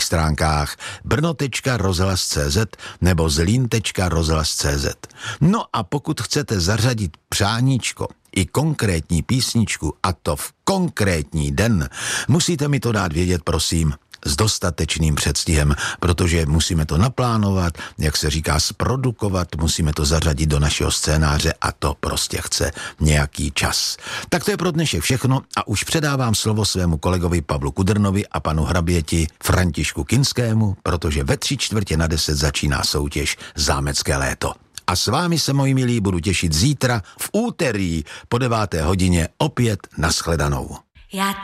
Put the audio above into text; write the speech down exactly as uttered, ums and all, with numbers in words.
stránkách brno tečka rozhlas tečka cé zet nebo zlín tečka rozhlas tečka cé zet. No a pokud chcete zařadit přáníčko i konkrétní písničku, a to v konkrétní den, musíte mi to dát vědět, prosím, s dostatečným předstihem, protože musíme to naplánovat, jak se říká, zprodukovat, musíme to zařadit do našeho scénáře a to prostě chce nějaký čas. Tak to je pro dnešek všechno a už předávám slovo svému kolegovi Pavlu Kudrnovi a panu hraběti Františku Kinskému, protože ve tři čtvrtě na deset začíná soutěž Zámecké léto. A s vámi se, moji milí, budu těšit zítra v úterý po deváté hodině opět nashledanou. Já